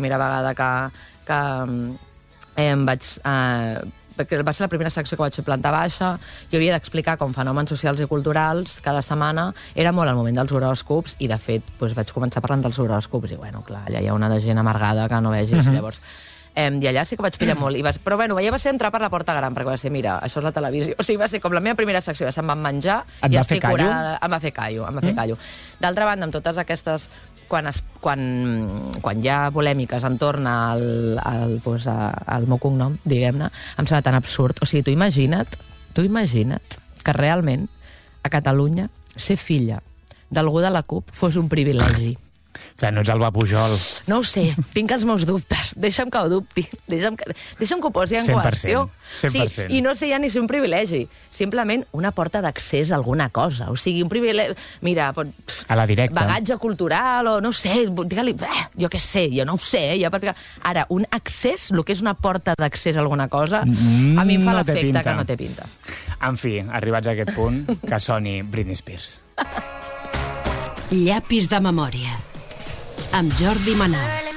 primera vegada que vaig... perquè va ser la primera secció que vaig fer planta baixa, jo havia d'explicar com fenòmens socials i culturals cada setmana, era molt el moment dels horòscops, i de fet vaig començar parlant dels horòscops, i bueno, clar, allà hi ha una de gent amargada que no vegis, llavors... I allà sí que vaig pillar molt. Però bueno, ja va ser entrar per la porta gran, perquè va ser, mira, això és la televisió. O sigui, va ser com la meva primera secció, ja se'm van menjar... Et va fer callo? Em va fer callo. D'altra banda, amb totes aquestes... Quan hi ha polèmiques entorn al meu cognom, diguem-ne, em sembla tan absurd. O sigui, tu imagina't que realment a Catalunya ser filla d'algú de la CUP fos un privilegi. Clar, no ets Alba Pujol. No ho sé, tinc els meus dubtes. Deixa'm que ho dubti. Deixa'm que ho posi en 100%, qüestió. 100%. Sí, i no sé ja ni ser un privilegi. Simplement una porta d'accés a alguna cosa. O sigui, un privilegi... Mira, a la directa. Bagatge cultural o no sé, digue-li... jo què sé, jo no ho sé. Ara, un accés, el que és una porta d'accés a alguna cosa, a mi em fa l'efecte que no té pinta. En fi, arribats a aquest punt, que soni Britney Spears. Llapis de memòria amb Jordi Manal.